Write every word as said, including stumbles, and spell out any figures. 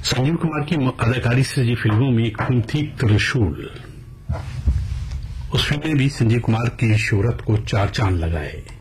संजीव कुमार की अदाकारी से सजी फिल्मों में एक फिल्म थी त्रिशूल। उस फिल्म में भी संजीव कुमार की शोहरत को चार चांद लगाए।